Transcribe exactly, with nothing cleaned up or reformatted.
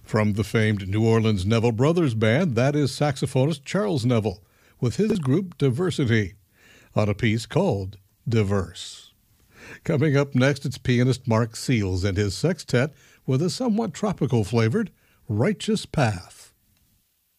From the famed New Orleans Neville Brothers Band, that is saxophonist Charles Neville with his group Diversity on a piece called Diverse. Coming up next, it's pianist Mark Seals and his sextet with a somewhat tropical flavored Righteous Path.